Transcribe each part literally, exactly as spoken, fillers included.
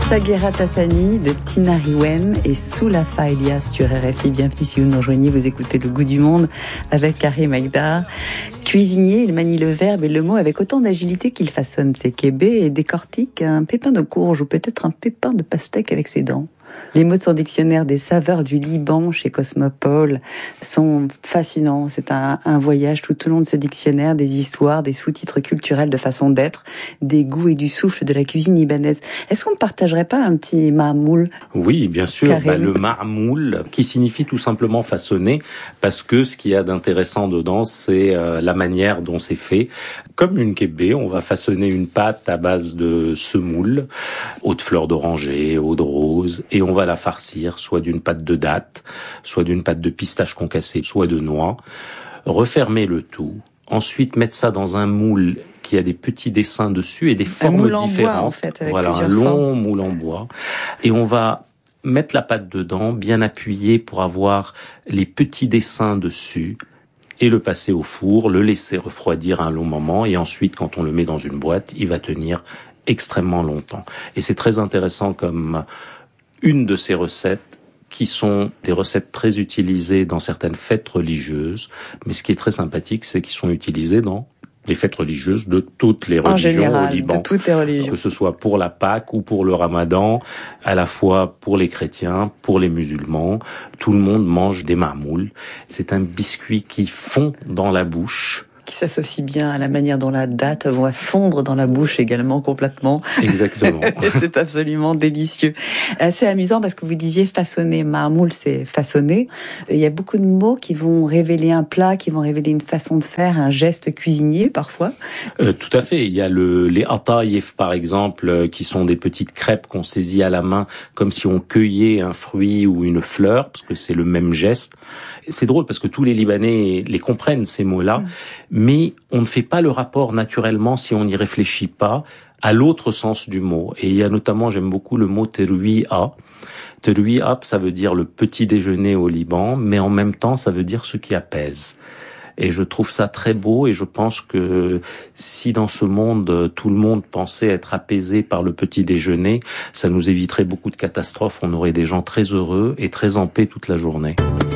Saguera Tassani de Tina Riwen et Soulafa Elias sur R F I. Bienvenue si vous nous rejoignez, vous écoutez Le Goût du Monde avec Karim Agdar. Cuisinier, il manie le verbe et le mot avec autant d'agilité qu'il façonne ses kébés et décortique un pépin de courge ou peut-être un pépin de pastèque avec ses dents. Les mots de son dictionnaire des saveurs du Liban chez Cosmopole sont fascinants. C'est un, un voyage tout au long de ce dictionnaire, des histoires, des sous-titres culturels de façon d'être, des goûts et du souffle de la cuisine libanaise. Est-ce qu'on ne partagerait pas un petit ma'moul? Oui, bien sûr. Bah, le ma'moul, qui signifie tout simplement façonner, parce que ce qu'il y a d'intéressant dedans, c'est euh, la manière dont c'est fait. Comme une kébé, on va façonner une pâte à base de semoule, eau de fleurs d'oranger, eau de rose, et on va la farcir, soit d'une pâte de dattes, soit d'une pâte de pistache concassée, soit de noix. Refermer le tout. Ensuite, mettre ça dans un moule qui a des petits dessins dessus et des formes un moule en différentes. Bois, en fait, avec voilà, un long formes. moule en bois. Et on va mettre la pâte dedans, bien appuyée pour avoir les petits dessins dessus, et le passer au four, le laisser refroidir un long moment, et ensuite, quand on le met dans une boîte, il va tenir extrêmement longtemps. Et c'est très intéressant comme une de ces recettes qui sont des recettes très utilisées dans certaines fêtes religieuses, mais ce qui est très sympathique, c'est qu'ils sont utilisés dans les fêtes religieuses de toutes les religions en général, au Liban. de toutes les religions. Que ce soit pour la Pâque ou pour le Ramadan, à la fois pour les chrétiens, pour les musulmans, tout le monde mange des ma'moul. C'est un biscuit qui fond dans la bouche, qui s'associe bien à la manière dont la date va fondre dans la bouche également complètement. Exactement. C'est absolument délicieux. C'est amusant parce que vous disiez façonner. Ma'moul, c'est façonner. Il y a beaucoup de mots qui vont révéler un plat, qui vont révéler une façon de faire, un geste cuisinier parfois. Euh, tout à fait. Il y a le, les atayef par exemple, euh, qui sont des petites crêpes qu'on saisit à la main comme si on cueillait un fruit ou une fleur, parce que c'est le même geste. C'est drôle parce que tous les Libanais les comprennent, ces mots-là. Mmh. Mais on ne fait pas le rapport naturellement, si on n'y réfléchit pas, à l'autre sens du mot. Et il y a notamment, j'aime beaucoup le mot terouia. Terouia, ça veut dire le petit déjeuner au Liban, mais en même temps, ça veut dire ce qui apaise. Et je trouve ça très beau, et je pense que si dans ce monde, tout le monde pensait être apaisé par le petit déjeuner, ça nous éviterait beaucoup de catastrophes. On aurait des gens très heureux et très en paix toute la journée.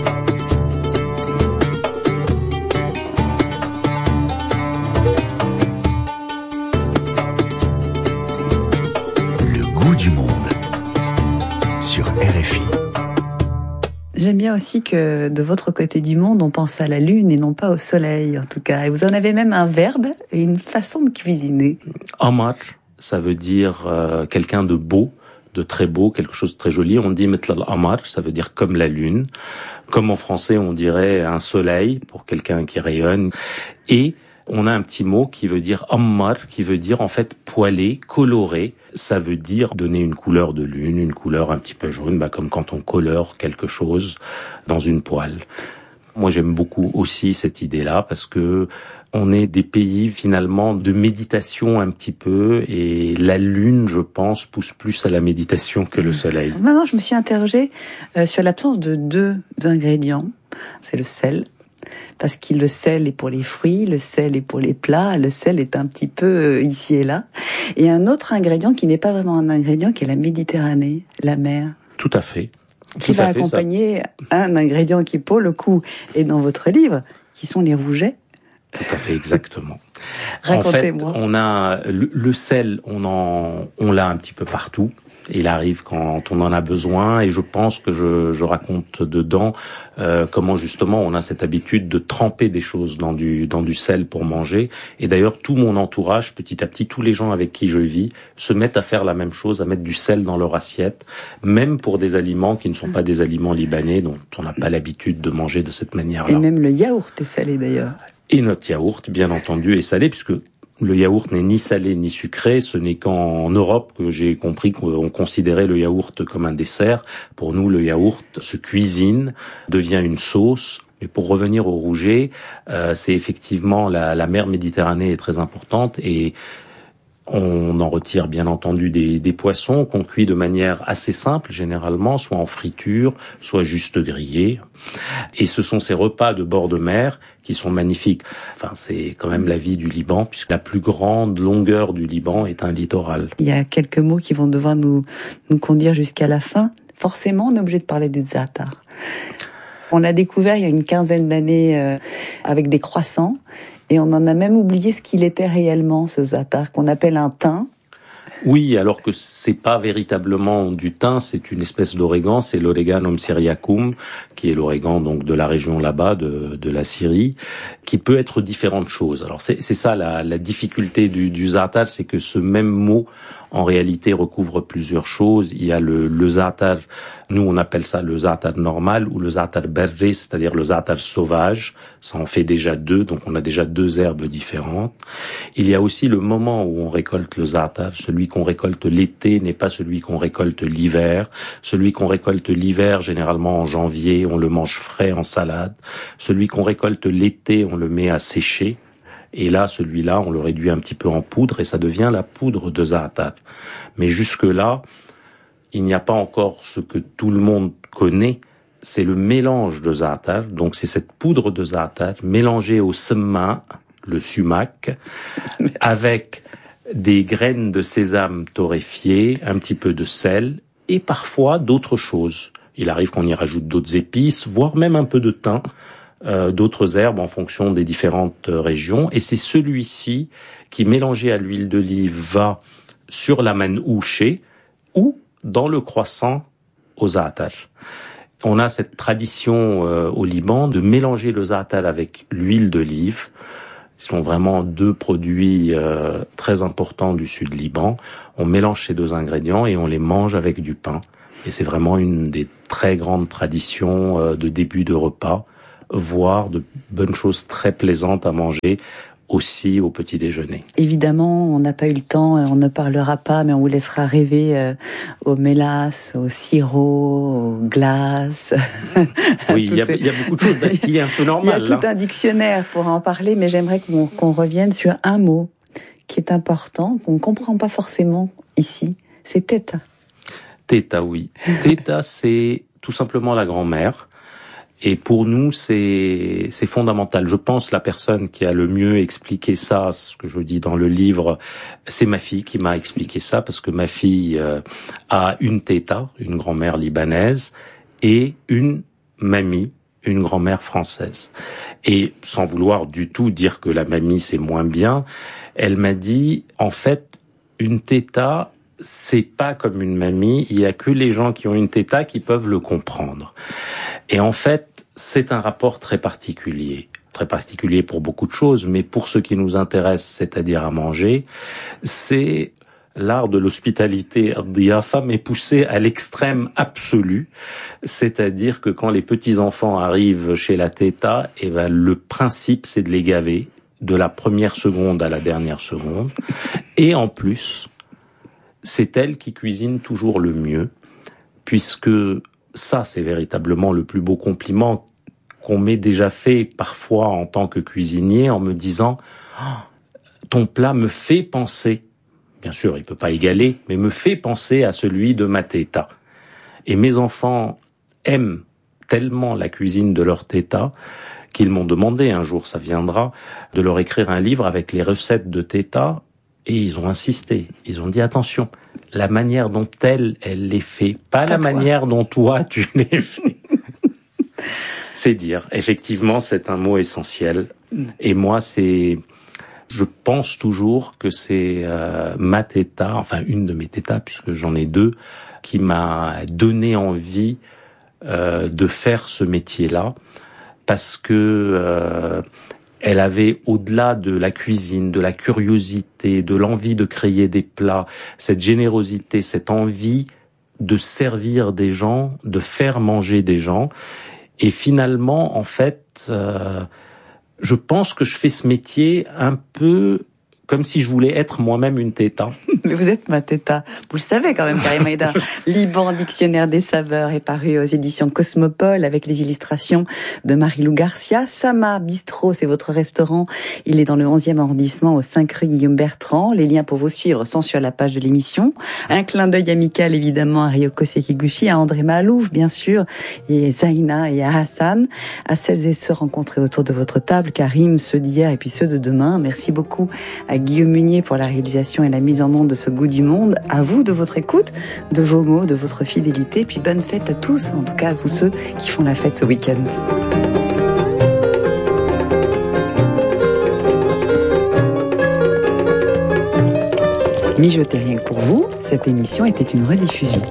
J'aime bien aussi que de votre côté du monde, on pense à la lune et non pas au soleil, en tout cas. Et vous en avez même un verbe et une façon de cuisiner. Amar, ça veut dire euh, quelqu'un de beau, de très beau, quelque chose de très joli. On dit metl al-amar, ça veut dire comme la lune. Comme en français, on dirait un soleil pour quelqu'un qui rayonne. Et on a un petit mot qui veut dire ammar, qui veut dire en fait poilé, coloré. Ça veut dire donner une couleur de lune, une couleur un petit peu jaune, bah comme quand on colore quelque chose dans une poêle. Moi, j'aime beaucoup aussi cette idée-là parce que on est des pays finalement de méditation un petit peu, et la lune, je pense, pousse plus à la méditation que le soleil. Maintenant, je me suis interrogée euh, sur l'absence de deux ingrédients. C'est le sel. Parce que le sel est pour les fruits, le sel est pour les plats, le sel est un petit peu ici et là. Et un autre ingrédient qui n'est pas vraiment un ingrédient, qui est la Méditerranée, la mer. Tout à fait. Qui va accompagner un ingrédient qui, pour le coup, est dans votre livre, qui sont les rougets. Tout à fait, exactement. Racontez-moi. En fait, on a le, le sel, on en, on l'a un petit peu partout. Il arrive quand on en a besoin, et je pense que je, je raconte dedans euh, comment justement on a cette habitude de tremper des choses dans du dans du sel pour manger. Et d'ailleurs, tout mon entourage, petit à petit, tous les gens avec qui je vis, se mettent à faire la même chose, à mettre du sel dans leur assiette, même pour des aliments qui ne sont pas des aliments libanais, dont on n'a pas l'habitude de manger de cette manière-là. Et même le yaourt est salé d'ailleurs. Et notre yaourt, bien entendu, est salé, puisque le yaourt n'est ni salé ni sucré. Ce n'est qu'en Europe que j'ai compris qu'on considérait le yaourt comme un dessert. Pour nous, le yaourt se cuisine, devient une sauce. Mais pour revenir au rouget, euh, c'est effectivement la, la mer Méditerranée est très importante, et On en retire bien entendu des, des poissons qu'on cuit de manière assez simple, généralement, soit en friture, soit juste grillés. Et ce sont ces repas de bord de mer qui sont magnifiques. Enfin, c'est quand même la vie du Liban, puisque la plus grande longueur du Liban est un littoral. Il y a quelques mots qui vont devoir nous, nous conduire jusqu'à la fin. Forcément, on est obligé de parler du za'atar. On l'a découvert il y a une quinzaine d'années euh, avec des croissants. Et on en a même oublié ce qu'il était réellement, ce za'atar, qu'on appelle un thym. Oui, alors que c'est pas véritablement du thym, c'est une espèce d'origan, c'est l'Oreganum syriacum, qui est l'origan donc de la région là-bas, de, de la Syrie, qui peut être différentes choses. Alors c'est, c'est ça la, la difficulté du, du za'atar, c'est que ce même mot, en réalité, recouvre plusieurs choses. Il y a le, le za'atar, nous on appelle ça le za'atar normal ou le za'atar berri, c'est-à-dire le za'atar sauvage. Ça en fait déjà deux, donc on a déjà deux herbes différentes. Il y a aussi le moment où on récolte le za'atar. Celui qu'on récolte l'été n'est pas celui qu'on récolte l'hiver. Celui qu'on récolte l'hiver, généralement en janvier, on le mange frais en salade. Celui qu'on récolte l'été, on le met à sécher. Et là, celui-là, on le réduit un petit peu en poudre et ça devient la poudre de za'atar. Mais jusque-là, il n'y a pas encore ce que tout le monde connaît, c'est le mélange de za'atar. Donc c'est cette poudre de za'atar mélangée au semma, le sumac, avec des graines de sésame torréfiées, un petit peu de sel et parfois d'autres choses. Il arrive qu'on y rajoute d'autres épices, voire même un peu de thym. Euh, d'autres herbes en fonction des différentes euh, régions. Et c'est celui-ci qui, mélangé à l'huile d'olive, va sur la manouché ou dans le croissant au za'atar. On a cette tradition euh, au Liban de mélanger le za'atar avec l'huile d'olive. Ce sont vraiment deux produits euh, très importants du sud Liban. On mélange ces deux ingrédients et on les mange avec du pain. Et c'est vraiment une des très grandes traditions euh, de début de repas, voire de bonnes choses très plaisantes à manger aussi au petit déjeuner. Évidemment, on n'a pas eu le temps, on ne parlera pas, mais on vous laissera rêver euh, aux mélasses, aux sirops, aux glaces. Oui, il y, ces... y a beaucoup de choses, parce qu'il est un peu normal. Il y a tout hein. un dictionnaire pour en parler, mais j'aimerais qu'on, qu'on revienne sur un mot qui est important, qu'on ne comprend pas forcément ici, c'est teta. Teta, oui. Teta, c'est tout simplement la grand-mère. Et pour nous, c'est c'est fondamental. Je pense la personne qui a le mieux expliqué ça, ce que je dis dans le livre, c'est ma fille qui m'a expliqué ça, parce que ma fille euh, a une teta, une grand-mère libanaise, et une mamie, une grand-mère française. Et sans vouloir du tout dire que la mamie c'est moins bien, elle m'a dit, en fait, une teta, c'est pas comme une mamie, il y a que les gens qui ont une teta qui peuvent le comprendre. Et en fait, c'est un rapport très particulier, très particulier pour beaucoup de choses, mais pour ce qui nous intéresse, c'est-à-dire à manger, c'est l'art de l'hospitalité ad-diyafa, mais poussé à l'extrême absolu, c'est-à-dire que quand les petits-enfants arrivent chez la teta, eh ben, le principe, c'est de les gaver, de la première seconde à la dernière seconde, et en plus, c'est elle qui cuisine toujours le mieux, puisque ça, c'est véritablement le plus beau compliment qu'on m'ait déjà fait parfois en tant que cuisinier, en me disant oh, « ton plat me fait penser », bien sûr, il peut pas égaler, mais me fait penser à celui de ma teta. Et mes enfants aiment tellement la cuisine de leur teta qu'ils m'ont demandé, un jour ça viendra, de leur écrire un livre avec les recettes de teta. Et ils ont insisté, ils ont dit attention, la manière dont elle, elle les fait, pas, pas la toi. manière dont toi tu les fais. C'est dire, effectivement, c'est un mot essentiel. Et moi, c'est, je pense toujours que c'est euh, ma teta, enfin une de mes tétas, puisque j'en ai deux, qui m'a donné envie euh, de faire ce métier-là, parce que euh, elle avait, au-delà de la cuisine, de la curiosité, de l'envie de créer des plats, cette générosité, cette envie de servir des gens, de faire manger des gens. Et finalement, en fait, euh, je pense que je fais ce métier un peu comme si je voulais être moi-même une Teta. Mais vous êtes ma Teta. Vous le savez quand même, Karim Haïdar. Liban, dictionnaire des saveurs, est paru aux éditions Cosmopole avec les illustrations de Marie-Lou Garcia. Sama Bistro, c'est votre restaurant. Il est dans le onzième arrondissement, au cinq rue Guillaume Bertrand. Les liens pour vous suivre sont sur la page de l'émission. Un clin d'œil amical, évidemment, à Ryoko Sekiguchi, à André Malouf, bien sûr, et Zaina et à Hassan, à celles et ceux rencontrés autour de votre table, Karim, ceux d'hier et puis ceux de demain. Merci beaucoup à Guillaume Munier pour la réalisation et la mise en onde de ce goût du monde. À vous de votre écoute, de vos mots, de votre fidélité. Puis bonne fête à tous, en tout cas à tous ceux qui font la fête ce week-end. Mijotez rien que pour vous, cette émission était une rediffusion.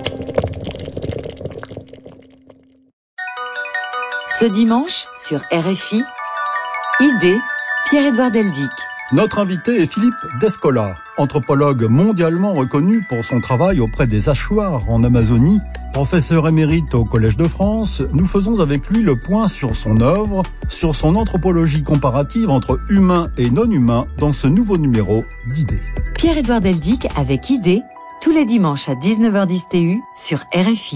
Ce dimanche, sur R F I, Idée, Pierre-Édouard Deldic. Notre invité est Philippe Descola, anthropologue mondialement reconnu pour son travail auprès des Achuars en Amazonie. Professeur émérite au Collège de France, nous faisons avec lui le point sur son œuvre, sur son anthropologie comparative entre humains et non-humains dans ce nouveau numéro d'Idées. Pierre-Édouard Deldic avec Idées, tous les dimanches à dix-neuf heures dix T U sur R F I.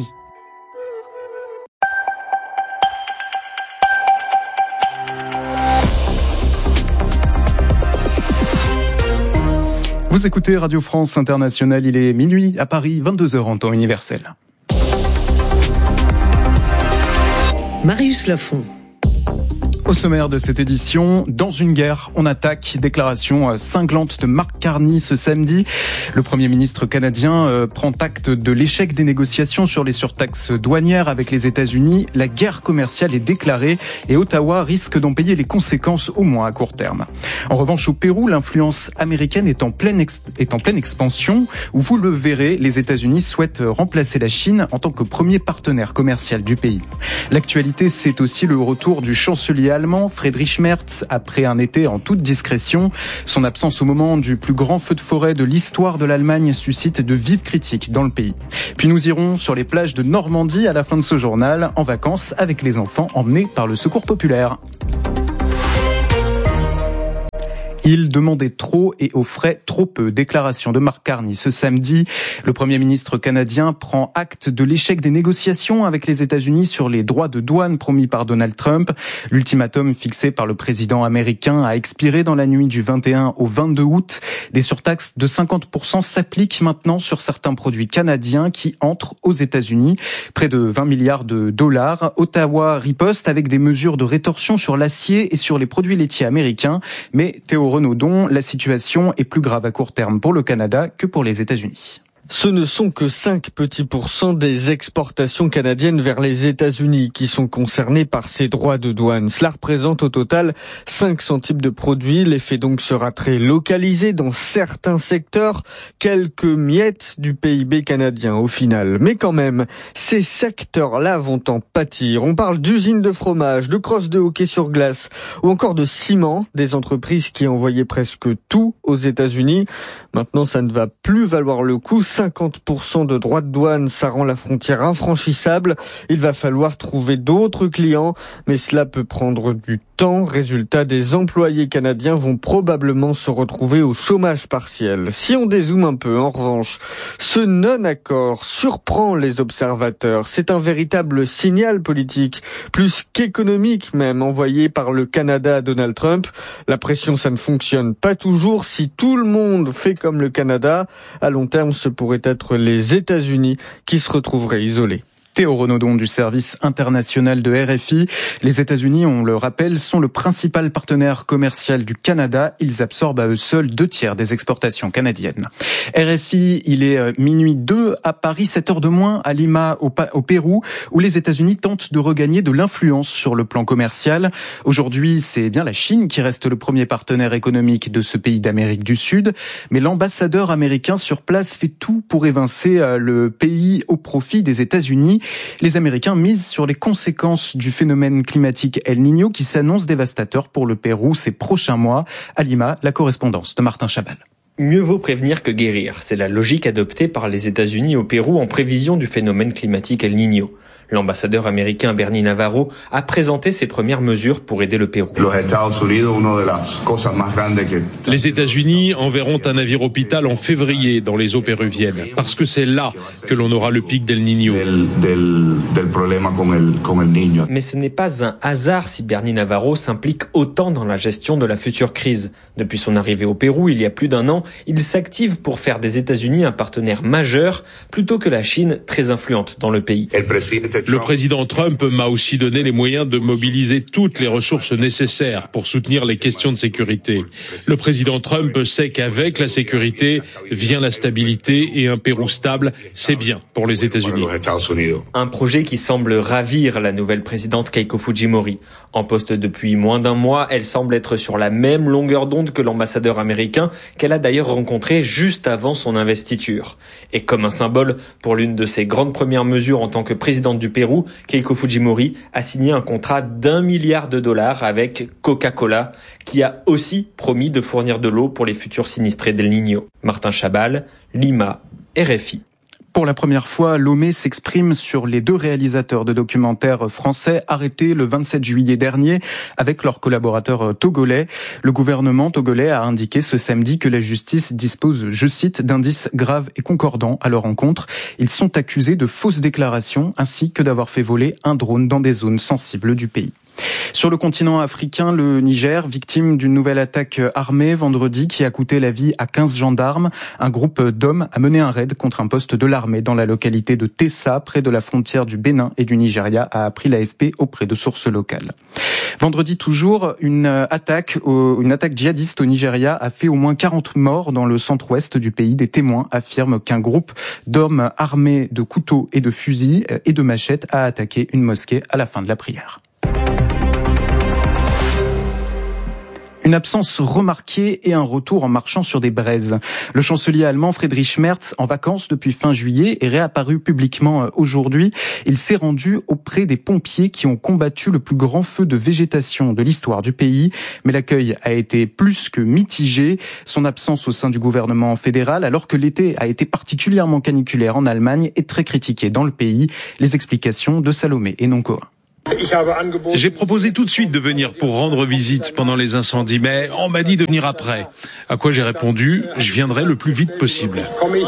Vous écoutez Radio France Internationale, il est minuit à Paris, vingt-deux heures en temps universel. Marius Lafont. Au sommaire de cette édition, dans une guerre, on attaque. Déclaration cinglante de Mark Carney ce samedi. Le Premier ministre canadien euh, prend acte de l'échec des négociations sur les surtaxes douanières avec les États-Unis. La guerre commerciale est déclarée et Ottawa risque d'en payer les conséquences au moins à court terme. En revanche, au Pérou, l'influence américaine est en pleine, ex- est en pleine expansion. Où vous le verrez, les États-Unis souhaitent remplacer la Chine en tant que premier partenaire commercial du pays. L'actualité, c'est aussi le retour du chancelier allemand Friedrich Merz après un été en toute discrétion. Son absence au moment du plus grand feu de forêt de l'histoire de l'Allemagne suscite de vives critiques dans le pays. Puis nous irons sur les plages de Normandie à la fin de ce journal, en vacances avec les enfants emmenés par le Secours populaire. Il demandait trop et offrait trop peu. Déclaration de Mark Carney ce samedi. Le Premier ministre canadien prend acte de l'échec des négociations avec les États-Unis sur les droits de douane promis par Donald Trump. L'ultimatum fixé par le président américain a expiré dans la nuit du vingt et un au vingt-deux août. Des surtaxes de cinquante pour cent s'appliquent maintenant sur certains produits canadiens qui entrent aux États-Unis. Près de vingt milliards de dollars. Ottawa riposte avec des mesures de rétorsion sur l'acier et sur les produits laitiers américains. Mais Théo Renaudon, la situation est plus grave à court terme pour le Canada que pour les États-Unis. Ce ne sont que cinq petits pourcents des exportations canadiennes vers les États-Unis qui sont concernés par ces droits de douane. Cela représente au total cinq cents types de produits. L'effet donc sera très localisé dans certains secteurs, quelques miettes du P I B canadien au final. Mais quand même, ces secteurs-là vont en pâtir. On parle d'usines de fromage, de crosses de hockey sur glace ou encore de ciment, des entreprises qui envoyaient presque tout aux États-Unis. Maintenant, ça ne va plus valoir le coup. cinquante pour cent de droits de douane, ça rend la frontière infranchissable. Il va falloir trouver d'autres clients, mais cela peut prendre du temps. Résultat, des employés canadiens vont probablement se retrouver au chômage partiel. Si on dézoome un peu, en revanche, ce non-accord surprend les observateurs. C'est un véritable signal politique, plus qu'économique même, envoyé par le Canada à Donald Trump. La pression, ça ne fonctionne pas toujours. Si tout le monde fait comme le Canada, à long terme, ce pourrait être les États-Unis qui se retrouveraient isolés. Théo Renaudon du service international de R F I. Les États-Unis, on le rappelle, sont le principal partenaire commercial du Canada. Ils absorbent à eux seuls deux tiers des exportations canadiennes. R F I, il est minuit deux à Paris, sept heures de moins à Lima, au, au Pérou, où les États-Unis tentent de regagner de l'influence sur le plan commercial. Aujourd'hui, c'est bien la Chine qui reste le premier partenaire économique de ce pays d'Amérique du Sud. Mais l'ambassadeur américain sur place fait tout pour évincer le pays au profit des États-Unis. Les Américains misent sur les conséquences du phénomène climatique El Niño qui s'annonce dévastateur pour le Pérou ces prochains mois. À Lima, la correspondance de Martin Chabal. Mieux vaut prévenir que guérir. C'est la logique adoptée par les États-Unis au Pérou en prévision du phénomène climatique El Niño. L'ambassadeur américain Bernie Navarro a présenté ses premières mesures pour aider le Pérou. Les États-Unis enverront un navire hôpital en février dans les eaux péruviennes, parce que c'est là que l'on aura le pic d'El Niño. Mais ce n'est pas un hasard si Bernie Navarro s'implique autant dans la gestion de la future crise. Depuis son arrivée au Pérou il y a plus d'un an, il s'active pour faire des États-Unis un partenaire majeur, plutôt que la Chine très influente dans le pays. Le président Trump m'a aussi donné les moyens de mobiliser toutes les ressources nécessaires pour soutenir les questions de sécurité. Le président Trump sait qu'avec la sécurité vient la stabilité et un Pérou stable, c'est bien pour les États-Unis. Un projet qui semble ravir la nouvelle présidente Keiko Fujimori. En poste depuis moins d'un mois, elle semble être sur la même longueur d'onde que l'ambassadeur américain qu'elle a d'ailleurs rencontré juste avant son investiture. Et comme un symbole pour l'une de ses grandes premières mesures en tant que présidente du Pérou, Keiko Fujimori a signé un contrat d'un milliard de dollars avec Coca-Cola, qui a aussi promis de fournir de l'eau pour les futurs sinistrés d'El Niño. Martin Chabal, Lima, R F I. Pour la première fois, Lomé s'exprime sur les deux réalisateurs de documentaires français arrêtés le vingt-sept juillet dernier avec leurs collaborateurs togolais. Le gouvernement togolais a indiqué ce samedi que la justice dispose, je cite, d'indices graves et concordants à leur encontre. Ils sont accusés de fausses déclarations ainsi que d'avoir fait voler un drone dans des zones sensibles du pays. Sur le continent africain, le Niger, victime d'une nouvelle attaque armée vendredi qui a coûté la vie à quinze gendarmes. Un groupe d'hommes a mené un raid contre un poste de l'armée dans la localité de Tessa, près de la frontière du Bénin et du Nigeria, a appris l'A F P auprès de sources locales. Vendredi toujours, une attaque, une attaque djihadiste au Nigeria a fait au moins quarante morts dans le centre-ouest du pays. Des témoins affirment qu'un groupe d'hommes armés de couteaux et de fusils et de machettes a attaqué une mosquée à la fin de la prière. Une absence remarquée et un retour en marchant sur des braises. Le chancelier allemand Friedrich Merz, en vacances depuis fin juillet, est réapparu publiquement aujourd'hui. Il s'est rendu auprès des pompiers qui ont combattu le plus grand feu de végétation de l'histoire du pays. Mais l'accueil a été plus que mitigé. Son absence au sein du gouvernement fédéral, alors que l'été a été particulièrement caniculaire en Allemagne, est très critiqué dans le pays. Les explications de Salomé Enoncoa. J'ai proposé tout de suite de venir pour rendre visite pendant les incendies, mais on m'a dit de venir après. À quoi j'ai répondu, je viendrai le plus vite possible.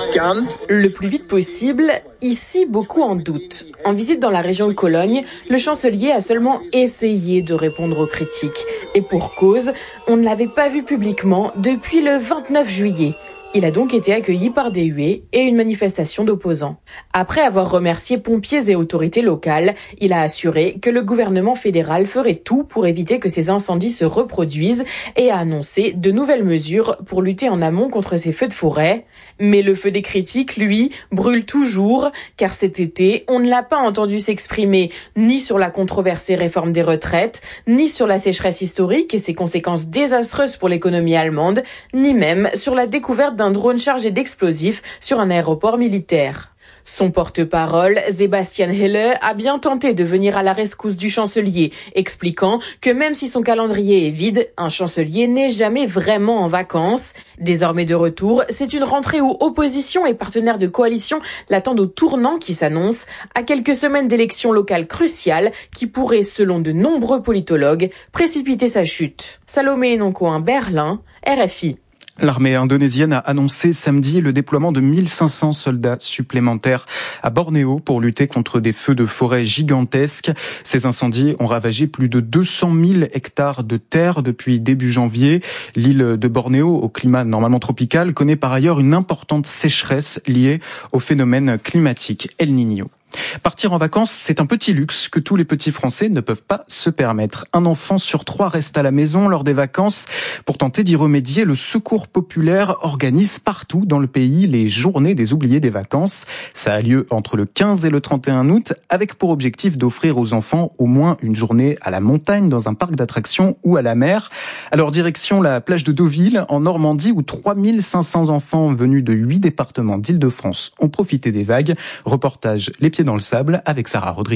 Le plus vite possible, ici beaucoup en doutent. En visite dans la région de Cologne, le chancelier a seulement essayé de répondre aux critiques. Et pour cause, on ne l'avait pas vu publiquement depuis le vingt-neuf juillet. Il a donc été accueilli par des huées et une manifestation d'opposants. Après avoir remercié pompiers et autorités locales, il a assuré que le gouvernement fédéral ferait tout pour éviter que ces incendies se reproduisent et a annoncé de nouvelles mesures pour lutter en amont contre ces feux de forêt. Mais le feu des critiques, lui, brûle toujours, car cet été, on ne l'a pas entendu s'exprimer ni sur la controversée réforme des retraites, ni sur la sécheresse historique et ses conséquences désastreuses pour l'économie allemande, ni même sur la découverte d'un drone chargé d'explosifs sur un aéroport militaire. Son porte-parole, Sebastian Helle, a bien tenté de venir à la rescousse du chancelier, expliquant que même si son calendrier est vide, un chancelier n'est jamais vraiment en vacances. Désormais de retour, c'est une rentrée où opposition et partenaires de coalition l'attendent au tournant qui s'annonce, à quelques semaines d'élections locales cruciales qui pourraient, selon de nombreux politologues, précipiter sa chute. Salomé Enoncoa, Berlin, R F I. L'armée indonésienne a annoncé samedi le déploiement de mille cinq cents soldats supplémentaires à Bornéo pour lutter contre des feux de forêt gigantesques. Ces incendies ont ravagé plus de deux cent mille hectares de terre depuis début janvier. L'île de Bornéo, au climat normalement tropical, connaît par ailleurs une importante sécheresse liée au phénomène climatique El Niño. Partir en vacances, c'est un petit luxe que tous les petits Français ne peuvent pas se permettre. Un enfant sur trois reste à la maison lors des vacances. Pour tenter d'y remédier, le Secours populaire organise partout dans le pays les journées des oubliés des vacances. Ça a lieu entre le quinze et le trente et un août, avec pour objectif d'offrir aux enfants au moins une journée à la montagne, dans un parc d'attractions ou à la mer. Alors direction la plage de Deauville, en Normandie, où trois mille cinq cents enfants venus de huit départements d'Île-de-France ont profité des vagues. Reportage Les Pieds dans le sable avec Sarah Rodriguez.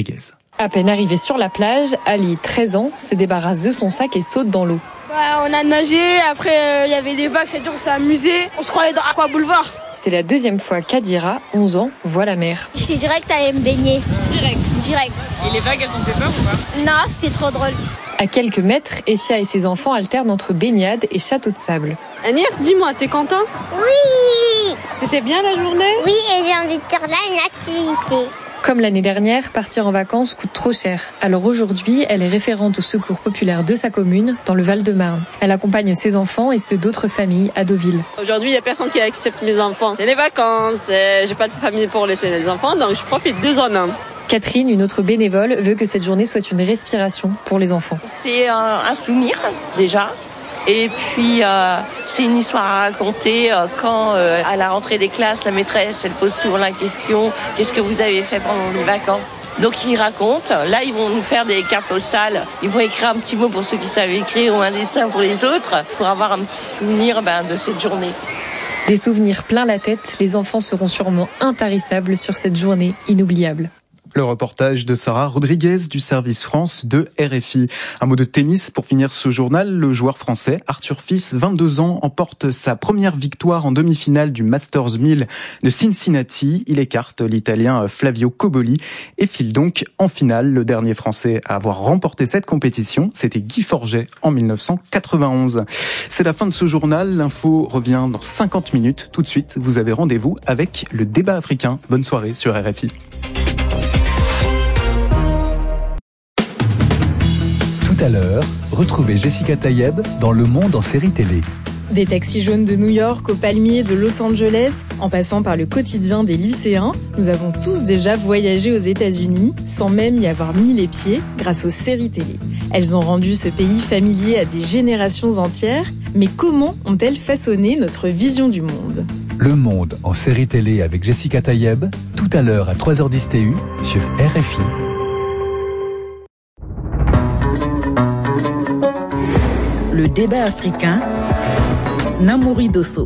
À peine arrivé sur la plage, Ali, treize ans, se débarrasse de son sac et saute dans l'eau. Bah, on a nagé, après il euh, y avait des vagues, c'est-à-dire on s'est amusé, on se croyait dans Aqua Boulevard. C'est la deuxième fois qu'Adira, onze ans, voit la mer. Je suis direct à aller me baigner. Direct Direct. Et les vagues, elles t'ont fait peur ou pas? Non, c'était trop drôle. À quelques mètres, Essia et ses enfants alternent entre baignade et château de sable. Anir, dis-moi, t'es content? Oui. C'était bien la journée? Oui, et j'ai envie de faire là une activité. Comme l'année dernière, partir en vacances coûte trop cher. Alors aujourd'hui, elle est référente au secours populaire de sa commune, dans le Val-de-Marne. Elle accompagne ses enfants et ceux d'autres familles à Deauville. Aujourd'hui, il n'y a personne qui accepte mes enfants. C'est les vacances, j'ai pas de famille pour laisser les enfants, donc je profite deux en un. Catherine, une autre bénévole, veut que cette journée soit une respiration pour les enfants. C'est un, un souvenir, déjà. Et puis, euh, c'est une histoire à raconter. Euh, quand, euh, à la rentrée des classes, la maîtresse, elle pose souvent la question « Qu'est-ce que vous avez fait pendant les vacances ?» Donc, ils racontent. Là, ils vont nous faire des cartes postales. Ils vont écrire un petit mot pour ceux qui savent écrire ou un dessin pour les autres pour avoir un petit souvenir ben, de cette journée. Des souvenirs plein la tête, les enfants seront sûrement intarissables sur cette journée inoubliable. Le reportage de Sarah Rodriguez du service France de R F I. Un mot de tennis pour finir ce journal. Le joueur français Arthur Fils, vingt-deux ans, emporte sa première victoire en demi-finale du Masters mille de Cincinnati. Il écarte l'Italien Flavio Cobolli et file donc en finale. Le dernier Français à avoir remporté cette compétition, c'était Guy Forget en mille neuf cent quatre-vingt-onze. C'est la fin de ce journal. L'info revient dans cinquante minutes. Tout de suite, vous avez rendez-vous avec le débat africain. Bonne soirée sur R F I. Tout à l'heure, retrouvez Jessica Tayeb dans Le Monde en série télé. Des taxis jaunes de New York aux palmiers de Los Angeles, en passant par le quotidien des lycéens, nous avons tous déjà voyagé aux États-Unis sans même y avoir mis les pieds grâce aux séries télé. Elles ont rendu ce pays familier à des générations entières, mais comment ont-elles façonné notre vision du monde ? Le Monde en série télé avec Jessica Tayeb, tout à l'heure à trois heures dix T U sur R F I. Le débat africain, Namouri Dosso.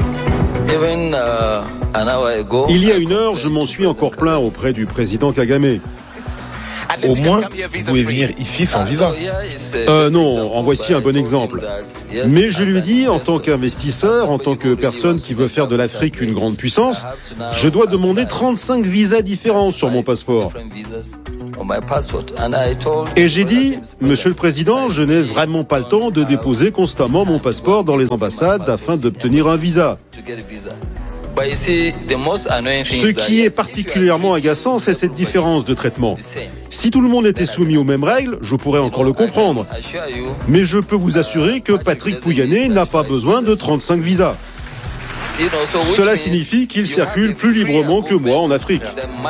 Il y a une heure, je m'en suis encore plaint auprès du président Kagame. Au moins, vous pouvez venir ici sans visa. Euh, non, en voici un bon exemple. Mais je lui dis, en tant qu'investisseur, en tant que personne qui veut faire de l'Afrique une grande puissance, je dois demander trente-cinq visas différents sur mon passeport. Et j'ai dit, Monsieur le Président, je n'ai vraiment pas le temps de déposer constamment mon passeport dans les ambassades afin d'obtenir un visa. Ce qui est particulièrement agaçant, c'est cette différence de traitement. Si tout le monde était soumis aux mêmes règles, je pourrais encore le comprendre. Mais je peux vous assurer que Patrick Pouyanné n'a pas besoin de trente-cinq visas. Cela signifie qu'il circule plus librement que moi en Afrique.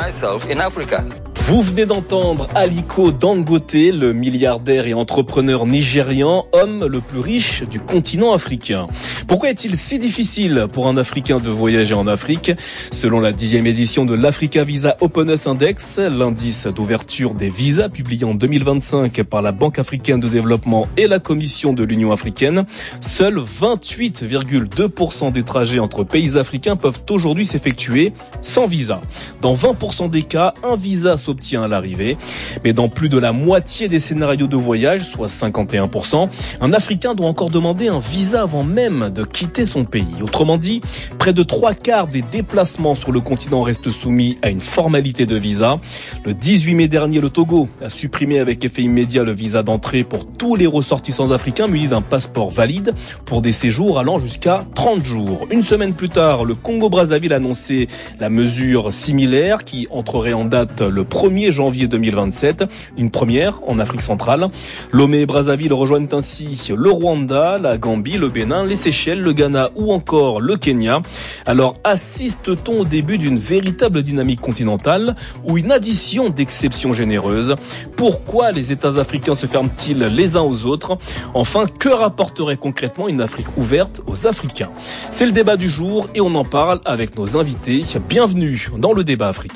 Vous venez d'entendre Aliko Dangote, le milliardaire et entrepreneur nigérian, homme le plus riche du continent africain. Pourquoi est-il si difficile pour un Africain de voyager en Afrique ? Selon la dixième édition de l'Africa Visa Openness Index, l'indice d'ouverture des visas publié en deux mille vingt-cinq par la Banque africaine de développement et la Commission de l'Union africaine, seuls vingt-huit virgule deux pour cent des trajets entre pays africains peuvent aujourd'hui s'effectuer sans visa. Dans vingt pour cent des cas, un visa s'obtient à l'arrivée. Mais dans plus de la moitié des scénarios de voyage, soit cinquante et un pour cent, un Africain doit encore demander un visa avant même de quitter son pays. Autrement dit, près de trois quarts des déplacements sur le continent restent soumis à une formalité de visa. Le dix-huit mai dernier, le Togo a supprimé avec effet immédiat le visa d'entrée pour tous les ressortissants africains munis d'un passeport valide pour des séjours allant jusqu'à trente jours. Une semaine plus tard, le Congo-Brazzaville a annoncé la mesure similaire qui entrerait en date le premier janvier deux mille vingt-sept, une première en Afrique centrale. Lomé et Brazzaville rejoignent ainsi le Rwanda, la Gambie, le Bénin, les Seychelles, le Ghana ou encore le Kenya. Alors assiste-t-on au début d'une véritable dynamique continentale ou une addition d'exceptions généreuses ? Pourquoi les États africains se ferment-ils les uns aux autres ? Enfin, que rapporterait concrètement une Afrique ouverte aux Africains ? C'est le débat du jour et on en parle avec nos invités. Bienvenue dans le débat africain.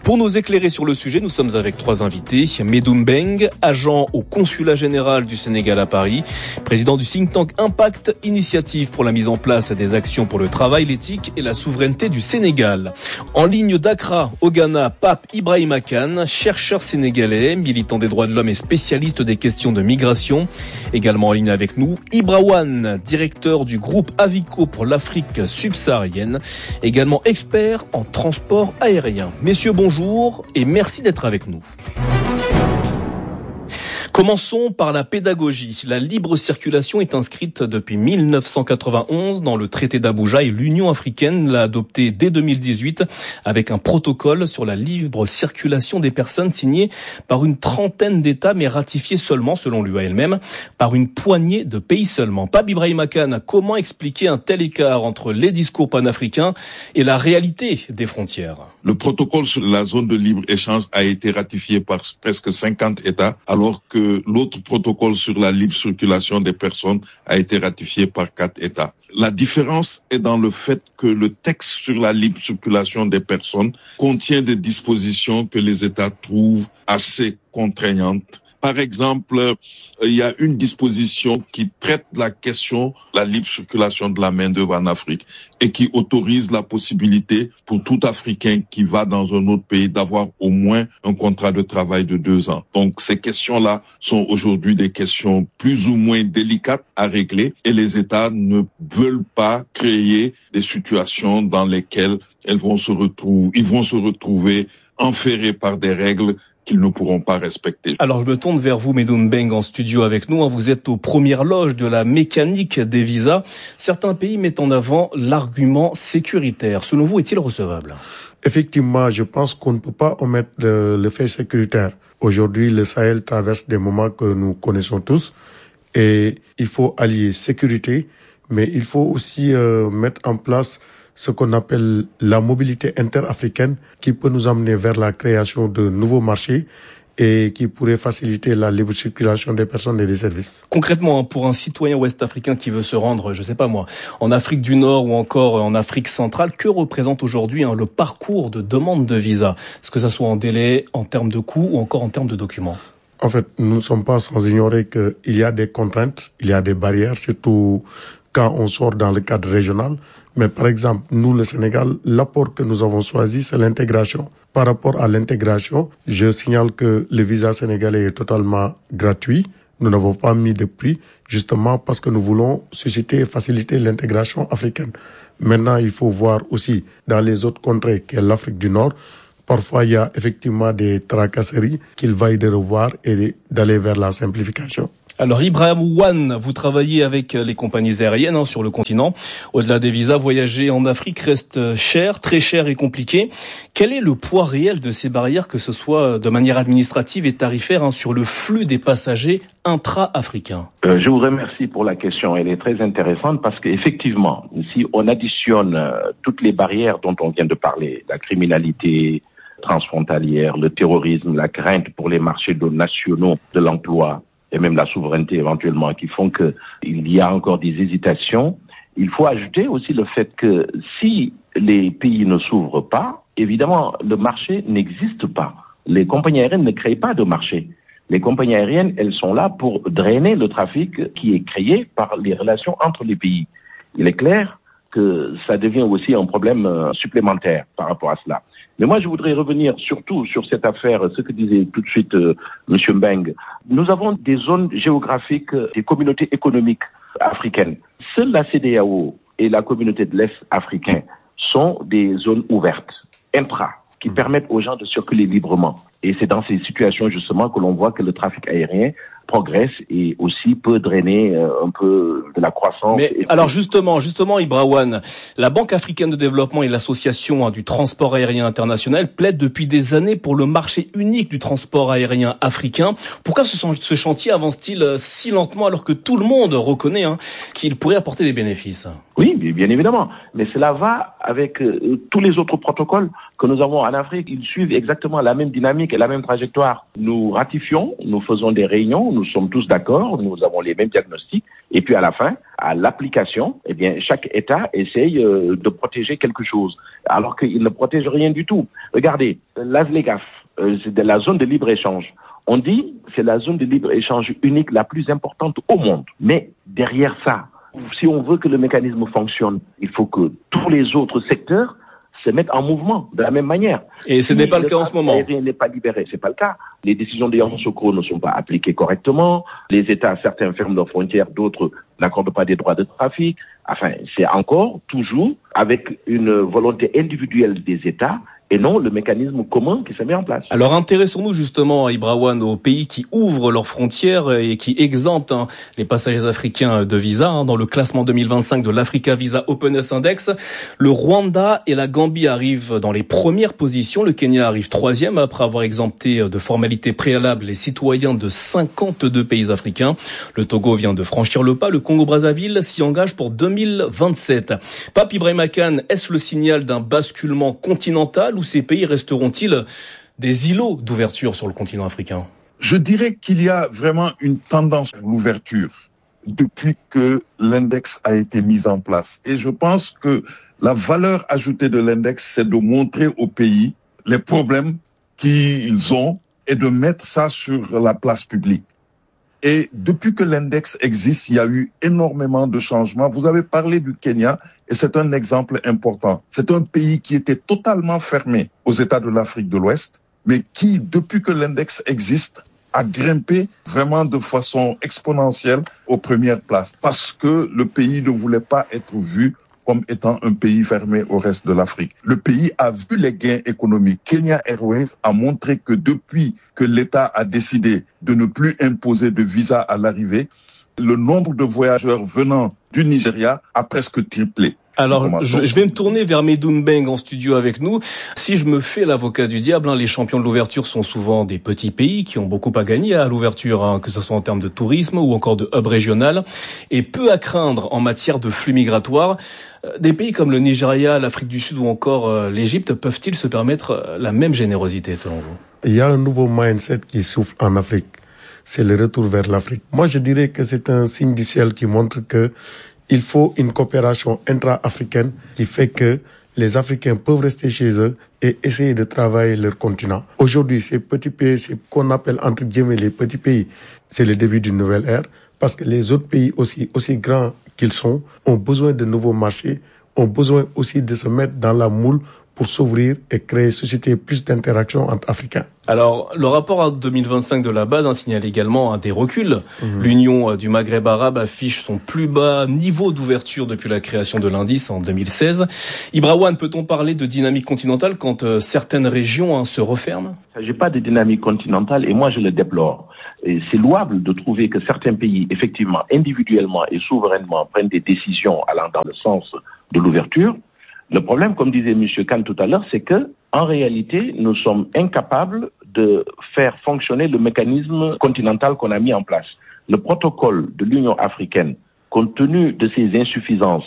Pour nous éclairer sur le sujet, nous sommes avec trois invités. Medoune Beng, agent au consulat général du Sénégal à Paris, président du think tank Impact, initiative pour la mise en place des actions pour le travail, l'éthique et la souveraineté du Sénégal. En ligne d'Accra, au Ghana, Pape Ibrahima Kane, chercheur sénégalais, militant des droits de l'homme et spécialiste des questions de migration. Également en ligne avec nous, Ibra Wane, directeur du groupe Avico pour l'Afrique subsaharienne, également expert en transport aérien. Messieurs, bonjour. Bonjour et merci d'être avec nous. Commençons par la pédagogie. La libre circulation est inscrite depuis mille neuf cent quatre-vingt-onze dans le traité d'Abuja et l'Union africaine l'a adopté dès deux mille dix-huit avec un protocole sur la libre circulation des personnes signé par une trentaine d'États mais ratifié seulement, selon l'U A elle-même, par une poignée de pays seulement. Pape Ibrahima Kane, comment expliquer un tel écart entre les discours panafricains et la réalité des frontières ? Le protocole sur la zone de libre-échange a été ratifié par presque cinquante États, alors que l'autre protocole sur la libre circulation des personnes a été ratifié par quatre États. La différence est dans le fait que le texte sur la libre circulation des personnes contient des dispositions que les États trouvent assez contraignantes. Par exemple, il y a une disposition qui traite la question de la libre circulation de la main-d'œuvre en Afrique et qui autorise la possibilité pour tout Africain qui va dans un autre pays d'avoir au moins un contrat de travail de deux ans. Donc, ces questions-là sont aujourd'hui des questions plus ou moins délicates à régler et les États ne veulent pas créer des situations dans lesquelles elles vont se retrouver, ils vont se retrouver enferrés par des règles qu'ils ne pourront pas respecter. Alors je me tourne vers vous, Medoune Beng, en studio avec nous. Vous êtes aux premières loges de la mécanique des visas. Certains pays mettent en avant l'argument sécuritaire. Selon vous, est-il recevable ? Effectivement, je pense qu'on ne peut pas omettre le, le fait sécuritaire. Aujourd'hui, le Sahel traverse des moments que nous connaissons tous et il faut allier sécurité, mais il faut aussi euh, mettre en place ce qu'on appelle la mobilité interafricaine qui peut nous amener vers la création de nouveaux marchés et qui pourrait faciliter la libre circulation des personnes et des services. Concrètement, pour un citoyen ouest-africain qui veut se rendre, je sais pas moi, en Afrique du Nord ou encore en Afrique centrale, que représente aujourd'hui hein, le parcours de demande de visa ? Est-ce que ça soit en délai, en termes de coûts ou encore en termes de documents ? En fait, nous ne sommes pas sans ignorer qu'il y a des contraintes, il y a des barrières, surtout quand on sort dans le cadre régional. Mais par exemple, nous, le Sénégal, l'apport que nous avons choisi, c'est l'intégration. Par rapport à l'intégration, je signale que le visa sénégalais est totalement gratuit. Nous n'avons pas mis de prix, justement parce que nous voulons susciter et faciliter l'intégration africaine. Maintenant, il faut voir aussi dans les autres contrées, qu'est l'Afrique du Nord, parfois il y a effectivement des tracasseries qu'il vaille de revoir et d'aller vers la simplification. Alors Ibrahima Wane, vous travaillez avec les compagnies aériennes hein, sur le continent. Au-delà des visas, voyager en Afrique reste cher, très cher et compliqué. Quel est le poids réel de ces barrières, que ce soit de manière administrative et tarifaire, hein, sur le flux des passagers intra-africains ? euh, Je vous remercie pour la question. Elle est très intéressante parce qu'effectivement, si on additionne euh, toutes les barrières dont on vient de parler, la criminalité transfrontalière, le terrorisme, la crainte pour les marchés nationaux de l'emploi, et même la souveraineté éventuellement, qui font que il y a encore des hésitations. Il faut ajouter aussi le fait que si les pays ne s'ouvrent pas, évidemment, le marché n'existe pas. Les compagnies aériennes ne créent pas de marché. Les compagnies aériennes, elles sont là pour drainer le trafic qui est créé par les relations entre les pays. Il est clair que ça devient aussi un problème supplémentaire par rapport à cela. Mais moi, je voudrais revenir surtout sur cette affaire, ce que disait tout de suite euh, M. Beng. Nous avons des zones géographiques, des communautés économiques africaines. Seule la C E D E A O et la communauté de l'Est africain sont des zones ouvertes, intra, qui permettent aux gens de circuler librement. Et c'est dans ces situations, justement, que l'on voit que le trafic aérien progresse et aussi peut drainer euh, un peu de la croissance. Mais alors justement, justement, Ibra Wane, la Banque africaine de développement et l'association hein, du transport aérien international plaident depuis des années pour le marché unique du transport aérien africain. Pourquoi ce, ce chantier avance-t-il si lentement alors que tout le monde reconnaît hein, qu'il pourrait apporter des bénéfices ? Oui, bien évidemment. Mais cela va avec euh, tous les autres protocoles que nous avons en Afrique, ils suivent exactement la même dynamique et la même trajectoire. Nous ratifions, nous faisons des réunions, nous sommes tous d'accord, nous avons les mêmes diagnostics, et puis à la fin, à l'application, eh bien, chaque État essaye euh, de protéger quelque chose, alors qu'il ne protège rien du tout. Regardez, l'A S L E G A F, euh, c'est de la zone de libre-échange. On dit que c'est la zone de libre-échange unique la plus importante au monde. Mais derrière ça, si on veut que le mécanisme fonctionne, il faut que tous les autres secteurs se mettent en mouvement de la même manière. Et ce si n'est pas le cas en ce moment. Rien n'est pas libéré, c'est pas le cas. Les décisions des Yamoussoukro ne sont pas appliquées correctement. Les États, certains ferment leurs frontières, d'autres n'accordent pas des droits de trafic. Enfin, c'est encore toujours avec une volonté individuelle des États et non le mécanisme commun qui se met en place. Alors intéressons-nous justement, Ibrawan, aux pays qui ouvrent leurs frontières et qui exemptent hein, les passagers africains de visa. Hein, dans le classement deux mille vingt-cinq de l'Africa Visa Openness Index, le Rwanda et la Gambie arrivent dans les premières positions. Le Kenya arrive troisième après avoir exempté de formalités préalables les citoyens de cinquante-deux pays africains. Le Togo vient de franchir le pas. Le Congo-Brazzaville s'y engage pour deux mille vingt-sept. Pape Ibrahima Kane, est-ce le signal d'un basculement continental ou ces pays resteront-ils des îlots d'ouverture sur le continent africain? Je dirais qu'il y a vraiment une tendance à l'ouverture depuis que l'index a été mis en place. Et je pense que la valeur ajoutée de l'index, c'est de montrer aux pays les problèmes qu'ils ont et de mettre ça sur la place publique. Et depuis que l'index existe, il y a eu énormément de changements. Vous avez parlé du Kenya et c'est un exemple important. C'est un pays qui était totalement fermé aux États de l'Afrique de l'Ouest, mais qui, depuis que l'index existe, a grimpé vraiment de façon exponentielle aux premières places parce que le pays ne voulait pas être vu comme étant un pays fermé au reste de l'Afrique. Le pays a vu les gains économiques. Kenya Airways a montré que depuis que l'État a décidé de ne plus imposer de visa à l'arrivée, le nombre de voyageurs venant du Nigeria a presque triplé. Alors, je, je vais me tourner vers Medoune Beng en studio avec nous. Si je me fais l'avocat du diable, hein, les champions de l'ouverture sont souvent des petits pays qui ont beaucoup à gagner à l'ouverture, hein, que ce soit en termes de tourisme ou encore de hub régional, et peu à craindre en matière de flux migratoires. Des pays comme le Nigeria, l'Afrique du Sud ou encore euh, l'Égypte peuvent-ils se permettre la même générosité selon vous? Il y a un nouveau mindset qui souffle en Afrique. C'est le retour vers l'Afrique. Moi, je dirais que c'est un signe du ciel qui montre que il faut une coopération intra-africaine qui fait que les Africains peuvent rester chez eux et essayer de travailler leur continent. Aujourd'hui, ces petits pays, ce qu'on appelle entre guillemets les petits pays, c'est le début d'une nouvelle ère parce que les autres pays aussi, aussi grands qu'ils sont, ont besoin de nouveaux marchés, ont besoin aussi de se mettre dans la moule pour s'ouvrir et créer, susciter plus d'interactions entre Africains. Alors, le rapport deux mille vingt-cinq de la B A D signale également un des reculs. Mmh. L'Union du Maghreb arabe affiche son plus bas niveau d'ouverture depuis la création de l'indice en deux mille seize. Ibrawan, peut-on parler de dynamique continentale quand euh, certaines régions hein, se referment? Il ne s'agit pas de dynamique continentale et moi je le déplore. Et c'est louable de trouver que certains pays, effectivement, individuellement et souverainement, prennent des décisions allant dans le sens de l'ouverture. Le problème, comme disait M. Kane tout à l'heure, c'est que, en réalité, nous sommes incapables de faire fonctionner le mécanisme continental qu'on a mis en place. Le protocole de l'Union africaine, compte tenu de ses insuffisances,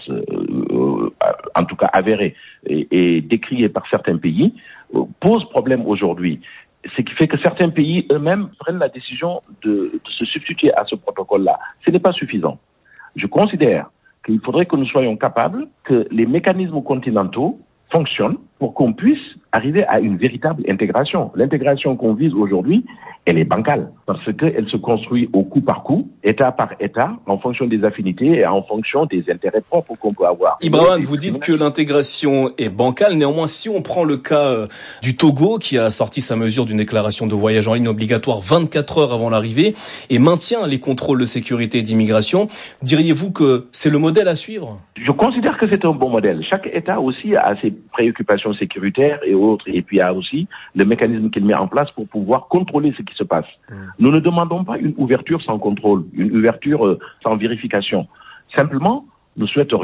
euh, en tout cas avérées et, et décriées par certains pays, euh, pose problème aujourd'hui. Ce qui fait que certains pays eux-mêmes prennent la décision de, de se substituer à ce protocole-là. Ce n'est pas suffisant. Je considère qu'il faudrait que nous soyons capables que les mécanismes continentaux fonctionnent pour qu'on puisse arriver à une véritable intégration. L'intégration qu'on vise aujourd'hui, elle est bancale parce qu'elle se construit au coup par coup, État par État, en fonction des affinités et en fonction des intérêts propres qu'on peut avoir. Ibrawan, vous dites que l'intégration est bancale. Néanmoins, si on prend le cas du Togo, qui a sorti sa mesure d'une déclaration de voyage en ligne obligatoire vingt-quatre heures avant l'arrivée et maintient les contrôles de sécurité et d'immigration, diriez-vous que c'est le modèle à suivre? Je considère que c'est un bon modèle. Chaque État aussi a ses préoccupations sécuritaires et autres, et puis il y a aussi le mécanisme qu'il met en place pour pouvoir contrôler ce qui se passe. Mmh. Nous ne demandons pas une ouverture sans contrôle, une ouverture euh, sans vérification. Simplement, nous souhaiterions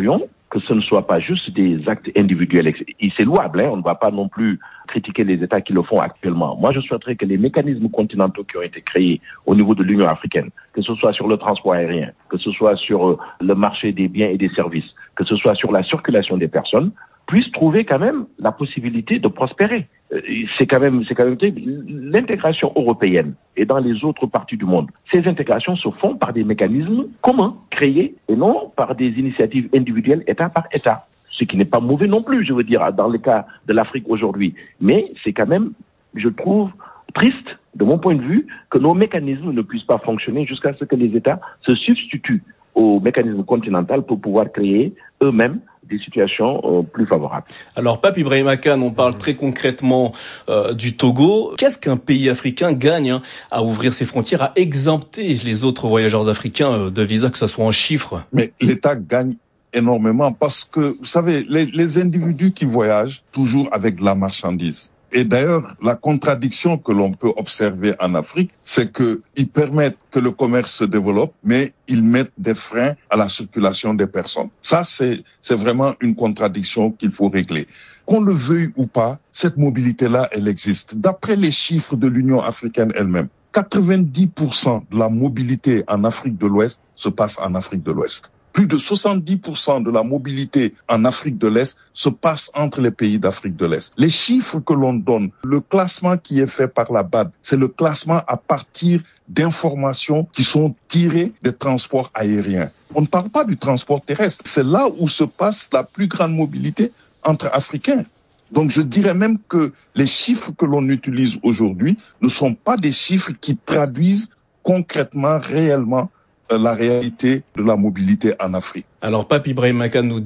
que ce ne soit pas juste des actes individuels. Et c'est louable, hein, on ne va pas non plus critiquer les États qui le font actuellement. Moi, je souhaiterais que les mécanismes continentaux qui ont été créés au niveau de l'Union africaine, que ce soit sur le transport aérien, que ce soit sur le marché des biens et des services, que ce soit sur la circulation des personnes, puissent trouver quand même la possibilité de prospérer. C'est quand même, c'est quand même l'intégration européenne et dans les autres parties du monde. Ces intégrations se font par des mécanismes communs créés et non par des initiatives individuelles État par État. Ce qui n'est pas mauvais non plus, je veux dire, dans le cas de l'Afrique aujourd'hui. Mais c'est quand même, je trouve, triste, de mon point de vue, que nos mécanismes ne puissent pas fonctionner jusqu'à ce que les États se substituent au mécanisme continental pour pouvoir créer eux-mêmes des situations euh, plus favorables. Alors, Pape Ibrahima Kane, on parle très concrètement euh, du Togo. Qu'est-ce qu'un pays africain gagne hein, à ouvrir ses frontières, à exempter les autres voyageurs africains euh, de visa, que ce soit en chiffres? Mais l'État gagne énormément parce que, vous savez, les, les individus qui voyagent toujours avec de la marchandise. Et d'ailleurs, la contradiction que l'on peut observer en Afrique, c'est qu'ils permettent que le commerce se développe, mais ils mettent des freins à la circulation des personnes. Ça, c'est, c'est vraiment une contradiction qu'il faut régler. Qu'on le veuille ou pas, cette mobilité-là, elle existe. D'après les chiffres de l'Union africaine elle-même, quatre-vingt-dix pour cent de la mobilité en Afrique de l'Ouest se passe en Afrique de l'Ouest. Plus de soixante-dix pour cent de la mobilité en Afrique de l'Est se passe entre les pays d'Afrique de l'Est. Les chiffres que l'on donne, le classement qui est fait par la B A D, c'est le classement à partir d'informations qui sont tirées des transports aériens. On ne parle pas du transport terrestre. C'est là où se passe la plus grande mobilité entre Africains. Donc je dirais même que les chiffres que l'on utilise aujourd'hui ne sont pas des chiffres qui traduisent concrètement, réellement, la réalité de la mobilité en Afrique. Alors, Pape Ibrahima Kane nous dit